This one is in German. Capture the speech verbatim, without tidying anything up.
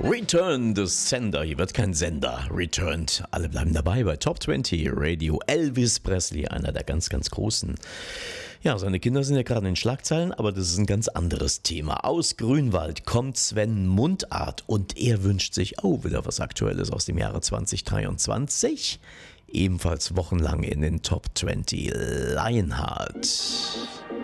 Return the Sender. Hier wird kein Sender. Returned. Alle bleiben dabei bei Top zwanzig Radio. Elvis Presley, einer der ganz, ganz großen. Ja, seine Kinder sind ja gerade in den Schlagzeilen, aber das ist ein ganz anderes Thema. Aus Grünwald kommt Sven Mundart und er wünscht sich, oh, wieder was Aktuelles aus dem Jahre zwanzig dreiundzwanzig. Ebenfalls wochenlang in den Top zwanzig. Lionheart.